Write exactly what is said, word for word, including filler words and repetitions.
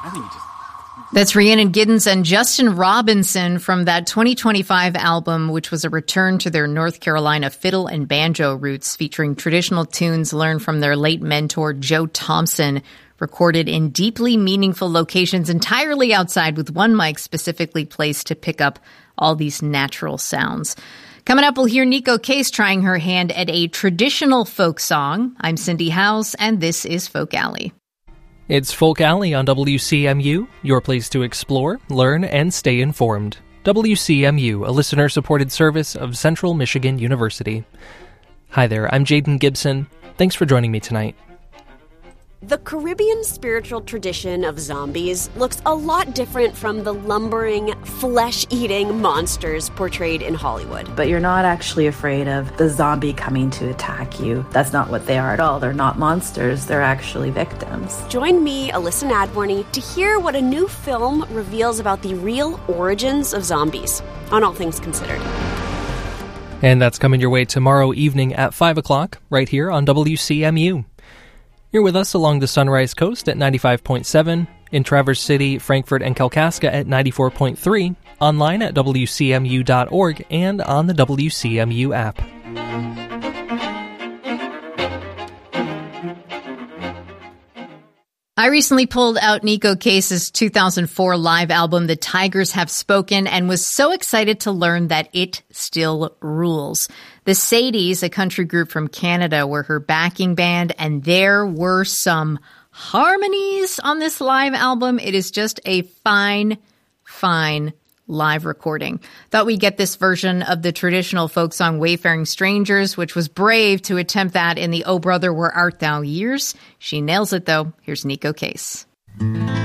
I think you just... That's Rhiannon Giddens and Justin Robinson from that twenty twenty-five album, which was a return to their North Carolina fiddle and banjo roots, featuring traditional tunes learned from their late mentor, Joe Thompson, recorded in deeply meaningful locations entirely outside with one mic specifically placed to pick up all these natural sounds. Coming up, we'll hear Neko Case trying her hand at a traditional folk song. I'm Cindy Howes, and this is Folk Alley. It's Folk Alley on W C M U, your place to explore, learn, and stay informed. W C M U, a listener-supported service of Central Michigan University. Hi there, I'm Jaden Gibson. Thanks for joining me tonight. The Caribbean spiritual tradition of zombies looks a lot different from the lumbering, flesh-eating monsters portrayed in Hollywood. But you're not actually afraid of the zombie coming to attack you. That's not what they are at all. They're not monsters. They're actually victims. Join me, Alyssa Nadworny, to hear what a new film reveals about the real origins of zombies on All Things Considered. And that's coming your way tomorrow evening at five o'clock, right here on W C M U. You're with us along the Sunrise Coast at ninety-five point seven, in Traverse City, Frankfort, and Kalkaska at ninety-four point three, online at W C M U dot org, and on the W C M U app. I recently pulled out Neko Case's two thousand four live album, The Tigers Have Spoken, and was so excited to learn that it still rules. The Sadies, a country group from Canada, were her backing band, and there were some harmonies on this live album. It is just a fine, fine live recording. Thought we'd get this version of the traditional folk song Wayfaring Strangers, which was brave to attempt that in the Oh Brother, Where Art Thou years. She nails it, though. Here's Neko Case.